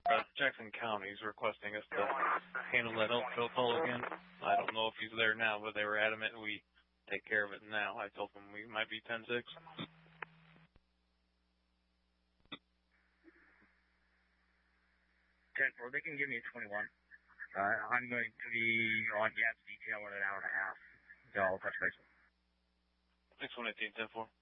Jackson County is requesting us to handle that Oakville call again. I don't know if he's there now, but they were adamant we take care of it now. I told them we might be 10-6. 10-4, they can give me a 21. I'm going to be on Gap's detail in an hour and a half, so I'll touch base. Thanks, 118, 10-4.